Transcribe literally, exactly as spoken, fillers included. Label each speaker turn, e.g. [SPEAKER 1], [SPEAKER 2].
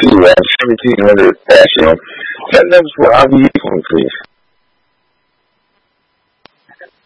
[SPEAKER 1] one seventeen hundred Ashland. That number's for I V phone, please.